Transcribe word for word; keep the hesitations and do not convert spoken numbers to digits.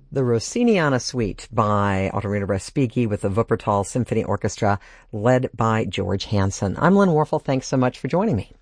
The Rossiniana Suite by Ottorino Respighi with the Wuppertal Symphony Orchestra led by George Hansen. I'm Lynn Warfel. Thanks so much for joining me.